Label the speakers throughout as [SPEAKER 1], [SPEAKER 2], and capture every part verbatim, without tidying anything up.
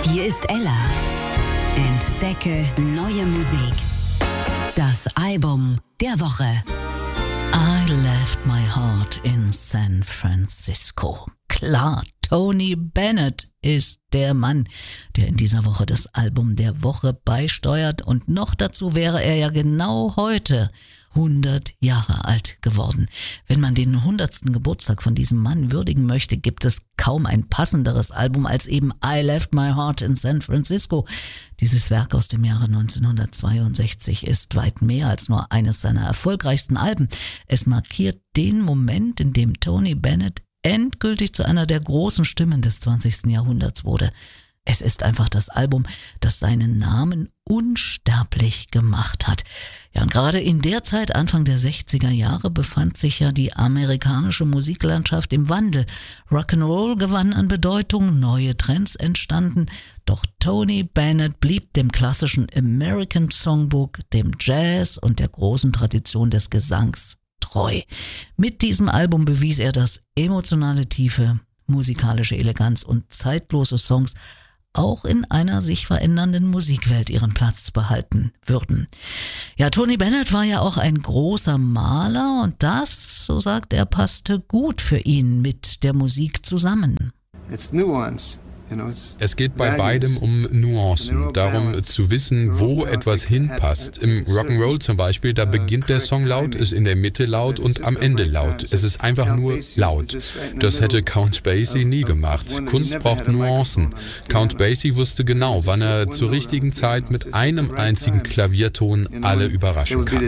[SPEAKER 1] Hier ist Ella. Entdecke neue Musik. Das Album der Woche.
[SPEAKER 2] I left my heart in San Francisco. Klar, Tony Bennett ist der Mann, der in dieser Woche das Album der Woche beisteuert. Und noch dazu wäre er ja genau heute hundert Jahre alt geworden. Wenn man den hundertsten Geburtstag von diesem Mann würdigen möchte, gibt es kaum ein passenderes Album als eben I Left My Heart in San Francisco. Dieses Werk aus dem Jahre neunzehnhundertzweiundsechzig ist weit mehr als nur eines seiner erfolgreichsten Alben. Es markiert den Moment, in dem Tony Bennett endgültig zu einer der großen Stimmen des zwanzigsten Jahrhunderts wurde. Es ist einfach das Album, das seinen Namen unsterblich gemacht hat. Ja, und gerade in der Zeit, Anfang der sechziger Jahre, befand sich ja die amerikanische Musiklandschaft im Wandel. Rock'n'Roll gewann an Bedeutung, neue Trends entstanden, doch Tony Bennett blieb dem klassischen American Songbook, dem Jazz und der großen Tradition des Gesangs treu. Mit diesem Album bewies er, dass emotionale Tiefe, musikalische Eleganz und zeitlose Songs auch in einer sich verändernden Musikwelt ihren Platz behalten würden. Ja, Tony Bennett war ja auch ein großer Maler und das, so sagt er, passte gut für ihn mit der Musik zusammen.
[SPEAKER 3] It's nuance.
[SPEAKER 4] Es geht bei beidem um Nuancen, darum zu wissen, wo etwas hinpasst. Im Rock'n'Roll zum Beispiel, da beginnt der Song laut, ist in der Mitte laut und am Ende laut. Es ist einfach nur laut. Das hätte Count Basie nie gemacht. Kunst braucht Nuancen. Count Basie wusste genau, wann er zur richtigen Zeit mit einem einzigen Klavierton alle überraschen kann.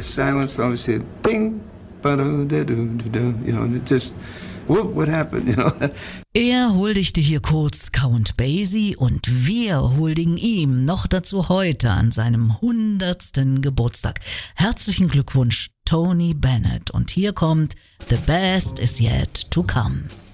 [SPEAKER 3] What happened, you know?
[SPEAKER 2] Er huldigte hier kurz Count Basie und wir huldigen ihm noch dazu heute an seinem hundertsten Geburtstag. Herzlichen Glückwunsch, Tony Bennett. Und hier kommt The Best Is Yet to Come.